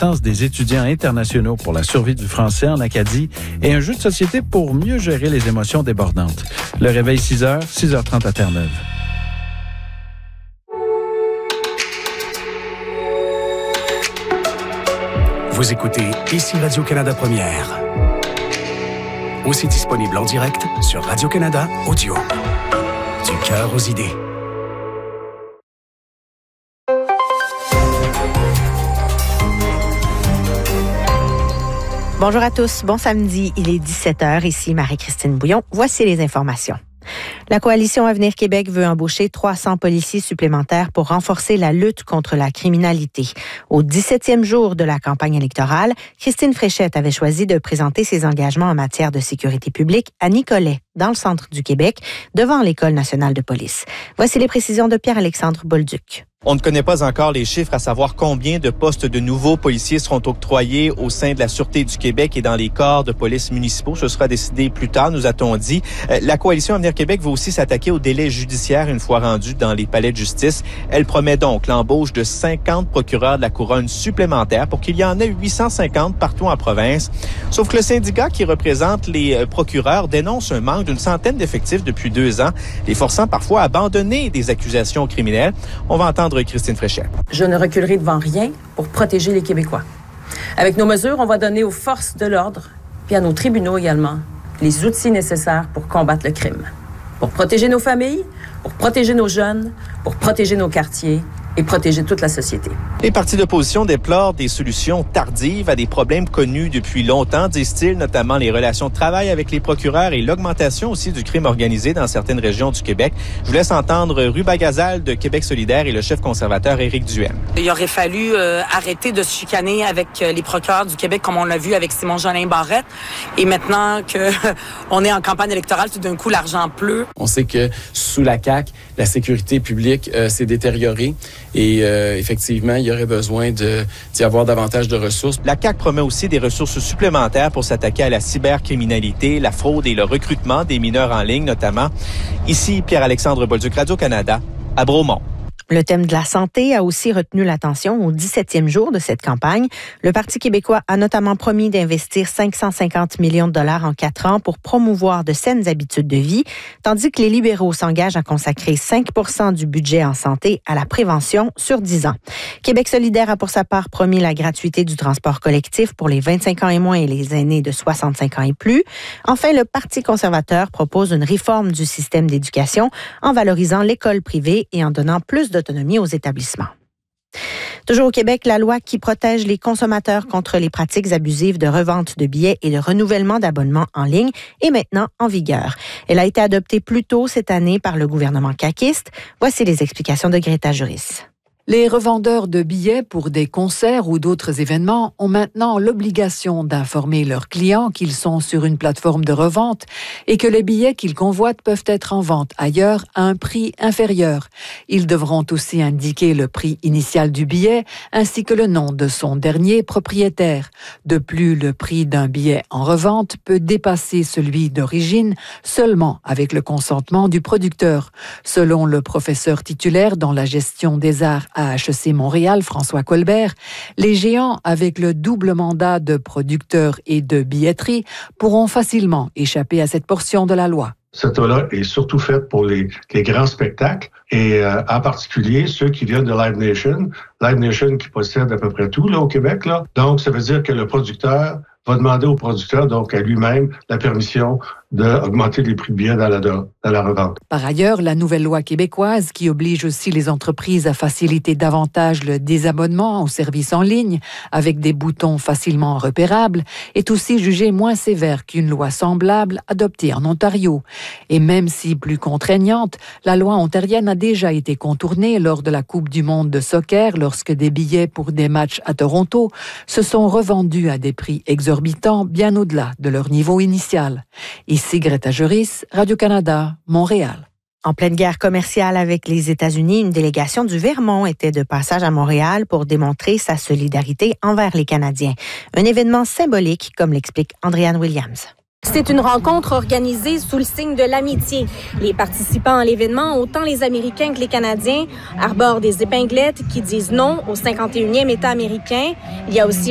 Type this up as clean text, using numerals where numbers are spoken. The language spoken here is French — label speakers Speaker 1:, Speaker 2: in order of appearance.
Speaker 1: l'importance des étudiants internationaux pour la survie du français en Acadie et un jeu de société pour mieux gérer les émotions débordantes. Le réveil 6h, 6h30 à Terre-Neuve.
Speaker 2: Vous écoutez ici Radio-Canada Première. Aussi disponible en direct sur Radio-Canada Audio. Du cœur aux idées.
Speaker 3: Bonjour à tous, bon samedi, il est 17h, ici Marie-Christine Bouillon. Voici les informations. La Coalition Avenir Québec veut embaucher 300 policiers supplémentaires pour renforcer la lutte contre la criminalité. Au 17e jour de la campagne électorale, Christine Fréchette avait choisi de présenter ses engagements en matière de sécurité publique à Nicolet, dans le centre du Québec, devant l'École nationale de police. Voici les précisions de Pierre-Alexandre Bolduc.
Speaker 4: On ne connaît pas encore les chiffres à savoir combien de postes de nouveaux policiers seront octroyés au sein de la Sûreté du Québec et dans les corps de police municipaux. Ce sera décidé plus tard, nous a-t-on dit. La Coalition Avenir Québec veut aussi s'attaquer aux délais judiciaires une fois rendus dans les palais de justice. Elle promet donc l'embauche de 50 procureurs de la couronne supplémentaires pour qu'il y en ait 850 partout en province. Sauf que le syndicat qui représente les procureurs dénonce un manque d'une centaine d'effectifs depuis 2 ans, les forçant parfois à abandonner des accusations criminelles. On va entendre Christine Fréchette.
Speaker 5: Je ne reculerai devant rien pour protéger les Québécois. Avec nos mesures, on va donner aux forces de l'ordre, puis à nos tribunaux également, les outils nécessaires pour combattre le crime. Pour protéger nos familles, pour protéger nos jeunes, pour protéger nos quartiers et protéger toute la société.
Speaker 4: Les partis d'opposition déplorent des solutions tardives à des problèmes connus depuis longtemps, disent-ils, notamment les relations de travail avec les procureurs et l'augmentation aussi du crime organisé dans certaines régions du Québec. Je vous laisse entendre Ruba Gazal de Québec solidaire et le chef conservateur Éric Duhem.
Speaker 6: Il aurait fallu arrêter de se chicaner avec les procureurs du Québec comme on l'a vu avec Simon-Jolin Barrette. Et maintenant qu'on est en campagne électorale, tout d'un coup, l'argent pleut.
Speaker 7: On sait que sous la CAQ, la sécurité publique s'est détériorée. Et effectivement, il y aurait besoin d'y avoir davantage de ressources.
Speaker 4: La CAQ promet aussi des ressources supplémentaires pour s'attaquer à la cybercriminalité, la fraude et le recrutement des mineurs en ligne notamment. Ici, Pierre-Alexandre Bolduc, Radio-Canada, à Bromont.
Speaker 3: Le thème de la santé a aussi retenu l'attention au 17e jour de cette campagne. Le Parti québécois a notamment promis d'investir 550 millions de dollars en 4 ans pour promouvoir de saines habitudes de vie, tandis que les libéraux s'engagent à consacrer 5% du budget en santé à la prévention sur 10 ans. Québec solidaire a pour sa part promis la gratuité du transport collectif pour les 25 ans et moins et les aînés de 65 ans et plus. Enfin, le Parti conservateur propose une réforme du système d'éducation en valorisant l'école privée et en donnant plus d'autonomie aux établissements. Toujours au Québec, la loi qui protège les consommateurs contre les pratiques abusives de revente de billets et de renouvellement d'abonnements en ligne est maintenant en vigueur. Elle a été adoptée plus tôt cette année par le gouvernement caquiste. Voici les explications de Greta Juris.
Speaker 8: Les revendeurs de billets pour des concerts ou d'autres événements ont maintenant l'obligation d'informer leurs clients qu'ils sont sur une plateforme de revente et que les billets qu'ils convoitent peuvent être en vente ailleurs à un prix inférieur. Ils devront aussi indiquer le prix initial du billet ainsi que le nom de son dernier propriétaire. De plus, le prix d'un billet en revente peut dépasser celui d'origine seulement avec le consentement du producteur. Selon le professeur titulaire dans la gestion des arts à HEC Montréal, François Colbert, les géants avec le double mandat de producteurs et de billetterie pourront facilement échapper à cette portion de la loi.
Speaker 9: Cette loi est surtout faite pour les grands spectacles et en particulier ceux qui viennent de Live Nation. Live Nation qui possède à peu près tout là, au Québec. Là. Donc, ça veut dire que le producteur va demander au producteur, donc à lui-même, la permission d'augmenter les prix de billets dans la revente.
Speaker 8: Par ailleurs, la nouvelle loi québécoise, qui oblige aussi les entreprises à faciliter davantage le désabonnement aux services en ligne, avec des boutons facilement repérables, est aussi jugée moins sévère qu'une loi semblable adoptée en Ontario. Et même si plus contraignante, la loi ontarienne a déjà été contournée lors de la Coupe du monde de soccer, lorsque des billets pour des matchs à Toronto se sont revendus à des prix exorbitants bien au-delà de leur niveau initial. Ici Greta Juris, Radio-Canada, Montréal.
Speaker 3: En pleine guerre commerciale avec les États-Unis, une délégation du Vermont était de passage à Montréal pour démontrer sa solidarité envers les Canadiens. Un événement symbolique, comme l'explique Andréane Williams.
Speaker 10: C'est une rencontre organisée sous le signe de l'amitié. Les participants à l'événement, autant les Américains que les Canadiens, arborent des épinglettes qui disent non au 51e État américain. Il y a aussi